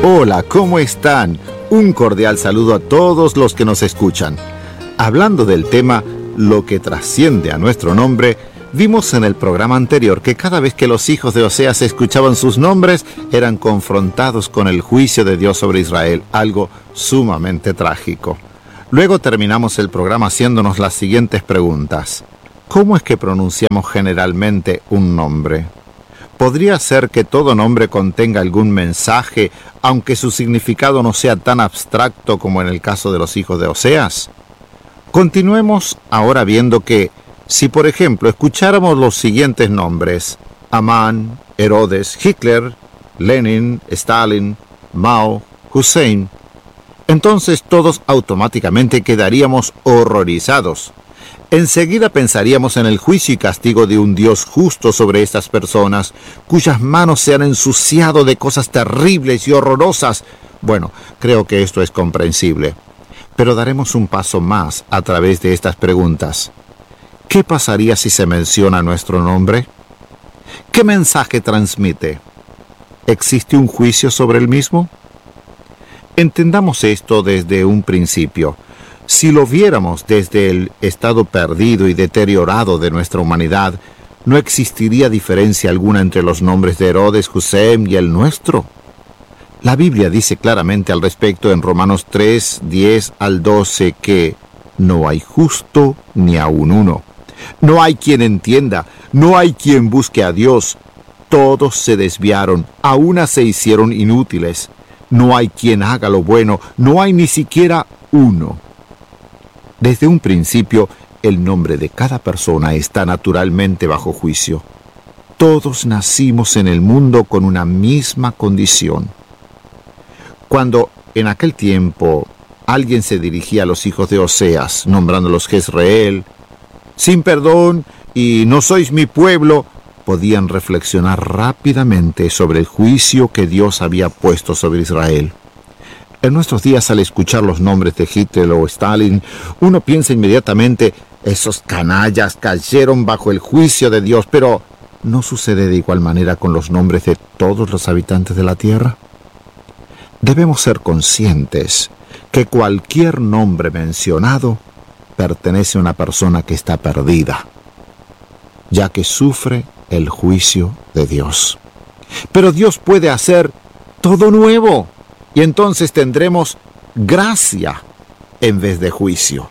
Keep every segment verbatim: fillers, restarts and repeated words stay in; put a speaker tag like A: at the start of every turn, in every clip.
A: Hola, ¿cómo están? Un cordial saludo a todos los que nos escuchan. Hablando del tema lo que trasciende a nuestro nombre, vimos en el programa anterior que cada vez que los hijos de Oseas escuchaban sus nombres, eran confrontados con el juicio de Dios sobre Israel, algo sumamente trágico. Luego terminamos el programa haciéndonos las siguientes preguntas. ¿Cómo es que pronunciamos generalmente un nombre? ¿Podría ser que todo nombre contenga algún mensaje, aunque su significado no sea tan abstracto como en el caso de los hijos de Oseas? Continuemos ahora viendo que, si por ejemplo escucháramos los siguientes nombres: Amán, Herodes, Hitler, Lenin, Stalin, Mao, Hussein, entonces todos automáticamente quedaríamos horrorizados. Enseguida pensaríamos en el juicio y castigo de un Dios justo sobre estas personas, cuyas manos se han ensuciado de cosas terribles y horrorosas. Bueno, creo que esto es comprensible. Pero daremos un paso más a través de estas preguntas. ¿Qué pasaría si se menciona nuestro nombre? ¿Qué mensaje transmite? ¿Existe un juicio sobre el mismo? Entendamos esto desde un principio. Si lo viéramos desde el estado perdido y deteriorado de nuestra humanidad, no existiría diferencia alguna entre los nombres de Herodes, Hussein y el nuestro. La Biblia dice claramente al respecto en Romanos tres, diez al doce que no hay justo ni aun uno. No hay quien entienda, no hay quien busque a Dios. Todos se desviaron, a una se hicieron inútiles. No hay quien haga lo bueno, no hay ni siquiera uno. Desde un principio, el nombre de cada persona está naturalmente bajo juicio. Todos nacimos en el mundo con una misma condición. Cuando en aquel tiempo alguien se dirigía a los hijos de Oseas, nombrándolos Jezreel, sin perdón y no sois mi pueblo, podían reflexionar rápidamente sobre el juicio que Dios había puesto sobre Israel. En nuestros días, al escuchar los nombres de Hitler o Stalin, uno piensa inmediatamente, esos canallas cayeron bajo el juicio de Dios, pero ¿no sucede de igual manera con los nombres de todos los habitantes de la tierra? Debemos ser conscientes que cualquier nombre mencionado pertenece a una persona que está perdida, ya que sufre el juicio de Dios. Pero Dios puede hacer todo nuevo. Y entonces tendremos gracia en vez de juicio.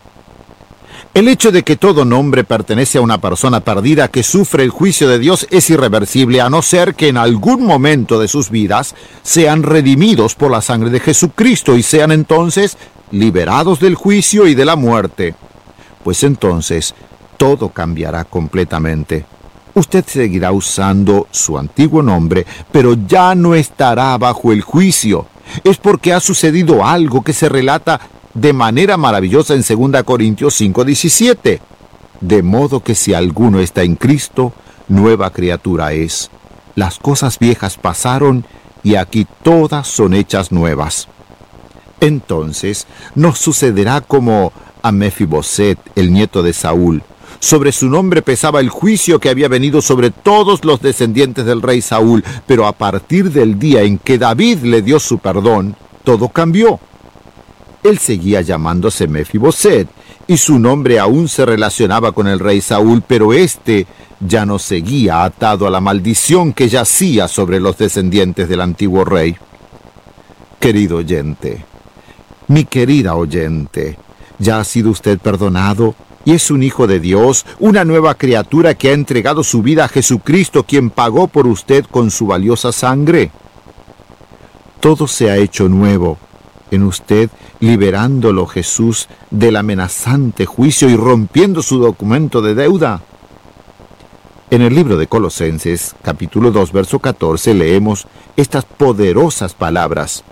A: El hecho de que todo nombre pertenece a una persona perdida que sufre el juicio de Dios es irreversible, a no ser que en algún momento de sus vidas sean redimidos por la sangre de Jesucristo y sean entonces liberados del juicio y de la muerte. Pues entonces todo cambiará completamente. Usted seguirá usando su antiguo nombre, pero ya no estará bajo el juicio. Es porque ha sucedido algo que se relata de manera maravillosa en segunda Corintios cinco diecisiete. De modo que si alguno está en Cristo, nueva criatura es. Las cosas viejas pasaron y aquí todas son hechas nuevas. Entonces nos sucederá como a Mefiboset, el nieto de Saúl. Sobre su nombre pesaba el juicio que había venido sobre todos los descendientes del rey Saúl, pero a partir del día en que David le dio su perdón, todo cambió. Él seguía llamándose Mefiboset, y su nombre aún se relacionaba con el rey Saúl, pero éste ya no seguía atado a la maldición que yacía sobre los descendientes del antiguo rey. Querido oyente, mi querida oyente, ¿ya ha sido usted perdonado? Y es un hijo de Dios, una nueva criatura que ha entregado su vida a Jesucristo, quien pagó por usted con su valiosa sangre. Todo se ha hecho nuevo en usted, liberándolo Jesús del amenazante juicio y rompiendo su documento de deuda. En el libro de Colosenses, capítulo dos, verso catorce, leemos estas poderosas palabras: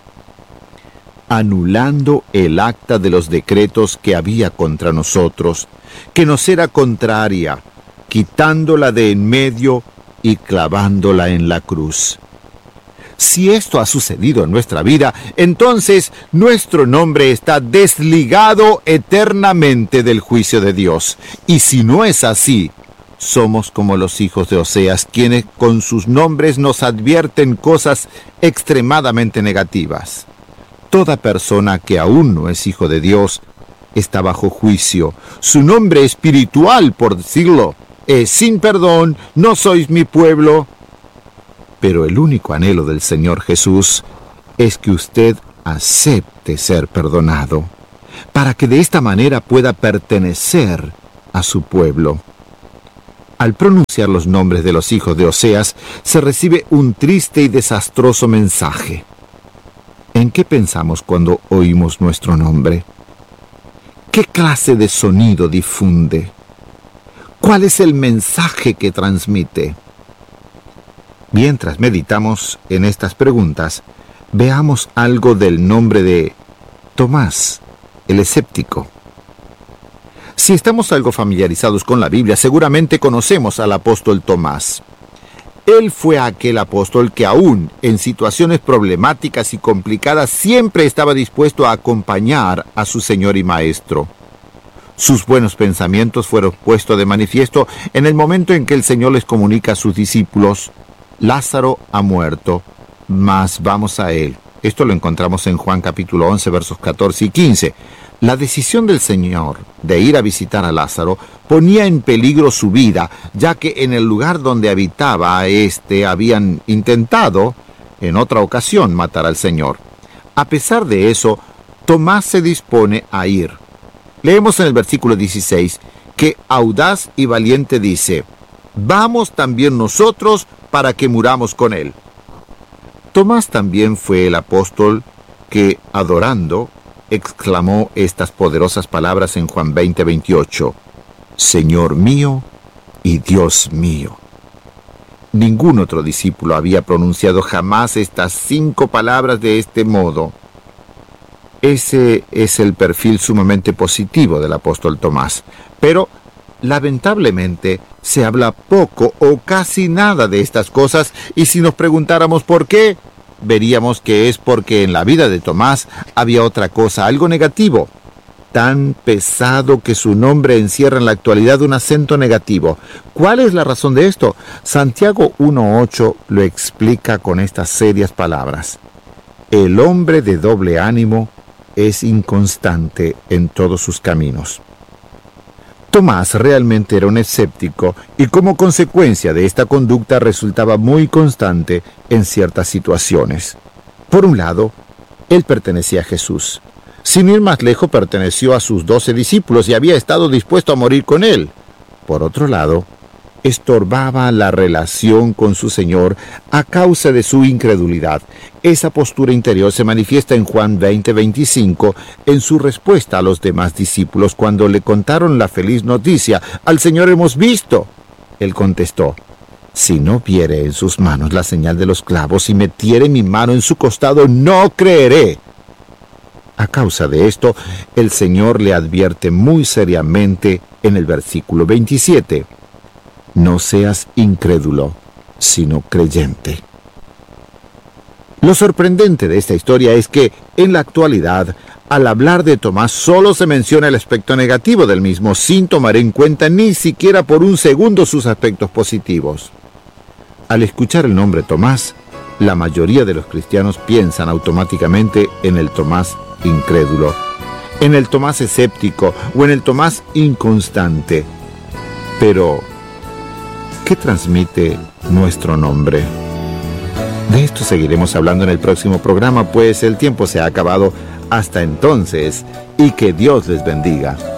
A: anulando el acta de los decretos que había contra nosotros, que nos era contraria, quitándola de en medio y clavándola en la cruz. Si esto ha sucedido en nuestra vida, entonces nuestro nombre está desligado eternamente del juicio de Dios. Y si no es así, somos como los hijos de Oseas, quienes con sus nombres nos advierten cosas extremadamente negativas. Toda persona que aún no es hijo de Dios está bajo juicio. Su nombre espiritual, por decirlo, es sin perdón, no sois mi pueblo. Pero el único anhelo del Señor Jesús es que usted acepte ser perdonado, para que de esta manera pueda pertenecer a su pueblo. Al pronunciar los nombres de los hijos de Oseas, se recibe un triste y desastroso mensaje. ¿En qué pensamos cuando oímos nuestro nombre? ¿Qué clase de sonido difunde? ¿Cuál es el mensaje que transmite? Mientras meditamos en estas preguntas, veamos algo del nombre de Tomás, el escéptico. Si estamos algo familiarizados con la Biblia, seguramente conocemos al apóstol Tomás. Él fue aquel apóstol que aún en situaciones problemáticas y complicadas siempre estaba dispuesto a acompañar a su Señor y Maestro. Sus buenos pensamientos fueron puestos de manifiesto en el momento en que el Señor les comunica a sus discípulos: Lázaro ha muerto, mas vamos a él. Esto lo encontramos en Juan capítulo once, versos catorce y quince. La decisión del Señor de ir a visitar a Lázaro ponía en peligro su vida, ya que en el lugar donde habitaba éste habían intentado, en otra ocasión, matar al Señor. A pesar de eso, Tomás se dispone a ir. Leemos en el versículo dieciséis que audaz y valiente dice: «Vamos también nosotros para que muramos con él». Tomás también fue el apóstol que, adorando, exclamó estas poderosas palabras en Juan veinte, veintiocho: «Señor mío y Dios mío». Ningún otro discípulo había pronunciado jamás estas cinco palabras de este modo. Ese es el perfil sumamente positivo del apóstol Tomás, pero lamentablemente se habla poco o casi nada de estas cosas, y si nos preguntáramos por qué, veríamos que es porque en la vida de Tomás había otra cosa, algo negativo, tan pesado que su nombre encierra en la actualidad un acento negativo. ¿Cuál es la razón de esto? Santiago uno ocho lo explica con estas serias palabras: «El hombre de doble ánimo es inconstante en todos sus caminos». Tomás realmente era un escéptico y como consecuencia de esta conducta resultaba muy constante en ciertas situaciones. Por un lado, él pertenecía a Jesús. Sin ir más lejos, perteneció a sus doce discípulos y había estado dispuesto a morir con él. Por otro lado, estorbaba la relación con su Señor a causa de su incredulidad. Esa postura interior se manifiesta en Juan veinte, veinticinco en su respuesta a los demás discípulos cuando le contaron la feliz noticia: «Al Señor hemos visto». Él contestó: «Si no viere en sus manos la señal de los clavos y metiere mi mano en su costado, no creeré». A causa de esto, el Señor le advierte muy seriamente en el versículo veintisiete: «No seas incrédulo, sino creyente». Lo sorprendente de esta historia es que, en la actualidad, al hablar de Tomás solo se menciona el aspecto negativo del mismo, sin tomar en cuenta ni siquiera por un segundo sus aspectos positivos. Al escuchar el nombre Tomás, la mayoría de los cristianos piensan automáticamente en el Tomás incrédulo, en el Tomás escéptico o en el Tomás inconstante. Pero, ¿qué transmite nuestro nombre? De esto seguiremos hablando en el próximo programa, pues el tiempo se ha acabado. Hasta entonces, y que Dios les bendiga.